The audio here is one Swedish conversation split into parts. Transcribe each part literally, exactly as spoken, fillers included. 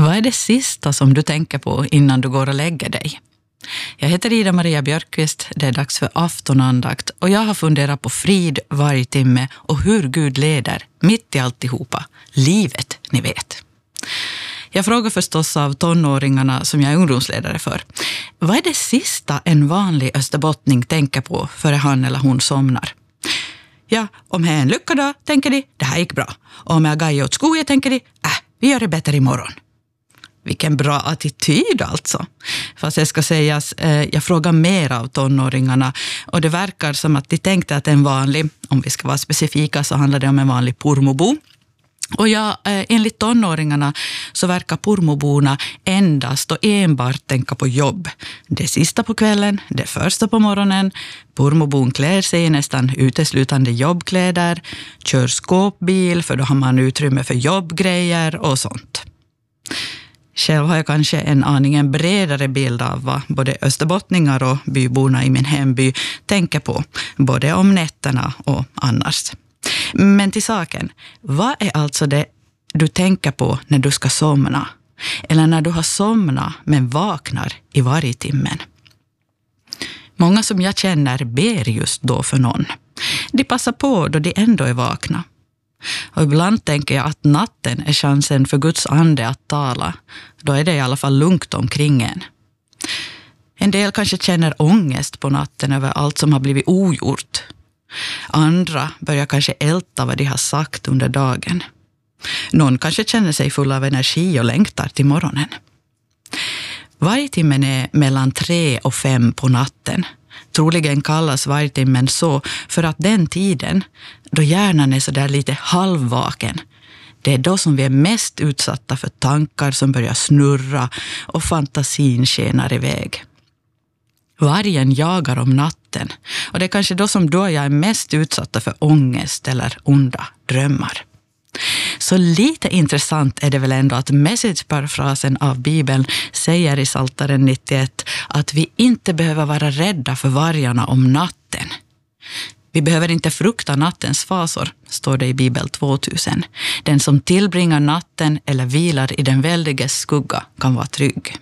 Vad är det sista som du tänker på innan du går och lägger dig? Jag heter Ida Maria Björkqvist, det är dags för aftonandakt och jag har funderat på frid varje timme och hur Gud leder mitt i alltihopa. Livet, ni vet. Jag frågar förstås av tonåringarna som jag är ungdomsledare för. Vad är det sista en vanlig österbottning tänker på före han eller hon somnar? Ja, om det är en lyckadag tänker de, det här gick bra. Och om jag gajer åt skogen tänker de, äh, vi gör det bättre imorgon. Vilken bra attityd alltså. Fast det ska sägas, eh, jag frågar mer av tonåringarna och det verkar som att de tänkte att en vanlig, om vi ska vara specifika så handlar det om en vanlig Pormobo. Och ja, eh, enligt tonåringarna så verkar Pormoborna endast och enbart tänka på jobb. Det sista på kvällen, det första på morgonen. Pormobon klär sig i nästan uteslutande jobbkläder, kör skåpbil för då har man utrymme för jobbgrejer och sånt. Själv har jag kanske en aningen bredare bild av vad både österbottningar och byborna i min hemby tänker på, både om nätterna och annars. Men till saken, vad är alltså det du tänker på när du ska somna? Eller när du har somnat men vaknar i varje timmen? Många som jag känner ber just då för någon. De passar på då de ändå är vakna. Och ibland tänker jag att natten är chansen för Guds ande att tala. Då är det i alla fall lugnt omkring en. En del kanske känner ångest på natten över allt som har blivit ogjort. Andra börjar kanske älta vad de har sagt under dagen. Någon kanske känner sig full av energi och längtar till morgonen. Varje timmen är mellan tre och fem på natten. Troligen kallas varje timmen så för att den tiden, då hjärnan är så där lite halvvaken, det är då som vi är mest utsatta för tankar som börjar snurra och fantasin skenar iväg. Vargen jagar om natten och det är kanske då som då jag är mest utsatta för ångest eller onda drömmar. Så lite intressant är det väl ändå att messageparafrasen av Bibeln säger i Psaltaren nittioett att vi inte behöver vara rädda för vargarna om natten. Vi behöver inte frukta nattens fasor, står det i Bibel tvåtusen. Den som tillbringar natten eller vilar i den väldiges skugga kan vara trygg.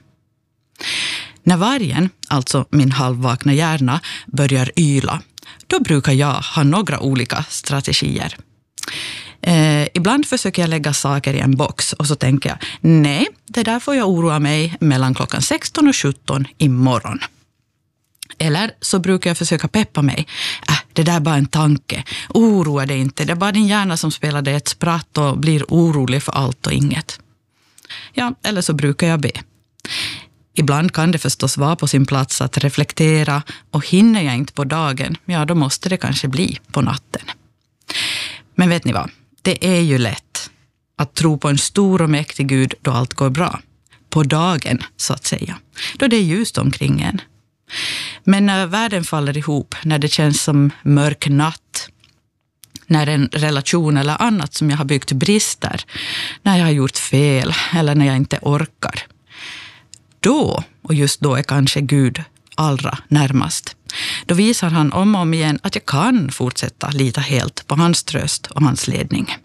När vargen, alltså min halvvakna hjärna, börjar yla, då brukar jag ha några olika strategier. Eh, ibland försöker jag lägga saker i en box och så tänker jag, nej, det där får jag oroa mig mellan klockan sexton och sjutton imorgon. Eller så brukar jag försöka peppa mig. Äh, det där är bara en tanke. Oroa dig inte. Det är bara din hjärna som spelar dig ett spratt och blir orolig för allt och inget. Ja, eller så brukar jag be. Ibland kan det förstås vara på sin plats att reflektera och hinner jag inte på dagen, ja då måste det kanske bli på natten. Men vet ni vad? Det är ju lätt att tro på en stor och mäktig Gud då allt går bra. På dagen, så att säga. Då det är ljust omkring en. Men när världen faller ihop, när det känns som mörk natt, när en relation eller annat som jag har byggt brister, när jag har gjort fel eller när jag inte orkar, då, och just då är kanske Gud allra närmast. Då visar han om och om igen att jag kan fortsätta lita helt på hans tröst och hans ledning.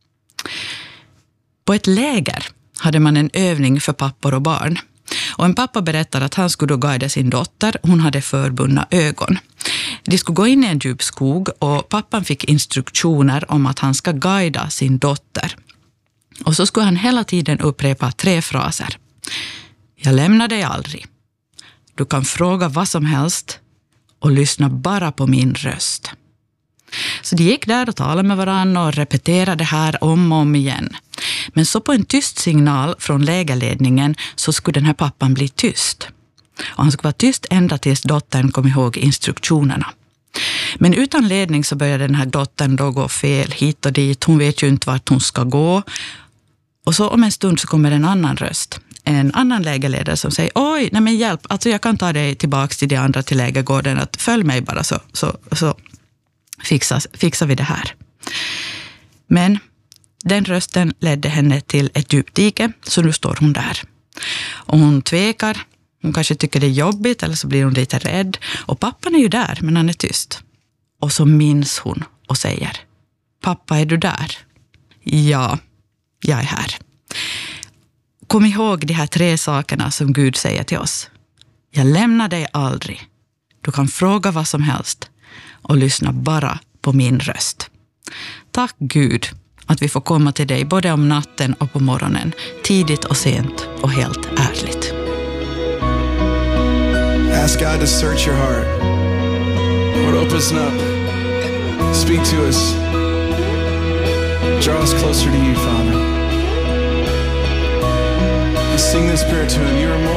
På ett läger hade man en övning för pappor och barn. Och en pappa berättar att han skulle då guida sin dotter. Hon hade förbundna ögon. De skulle gå in i en djup skog och pappan fick instruktioner om att han ska guida sin dotter. Och så skulle han hela tiden upprepa tre fraser. Jag lämnar dig aldrig. Du kan fråga vad som helst och lyssna bara på min röst. Så de gick där och talade med varandra och repeterade det här om och om igen. Men så på en tyst signal från lägerledningen så skulle den här pappan bli tyst. Och han skulle vara tyst ända tills dottern kom ihåg instruktionerna. Men utan ledning så började den här dottern då gå fel hit och dit. Hon vet ju inte vart hon ska gå. Och så om en stund så kommer en annan röst. En annan lägerledare som säger, oj, nej men hjälp, alltså jag kan ta dig tillbaka till de andra till lägergården, att följ mig bara så, så, så fixas, fixar vi det här. Men den rösten ledde henne till ett djupt dike, så nu står hon där. Och hon tvekar, hon kanske tycker det är jobbigt eller så blir hon lite rädd. Och pappan är ju där, men han är tyst. Och så minns hon och säger, pappa, är du där? Ja, jag är här. kom ihåg de här tre sakerna som Gud säger till oss. Jag lämnar dig aldrig. Du kan fråga vad som helst och lyssna bara på min röst. Tack Gud att vi får komma till dig både om natten och på morgonen, tidigt och sent och helt ärligt. Ask God to search your heart. Lord, open us up. Speak to us. Draw us closer to you, Father. Let's sing this prayer to him. You are more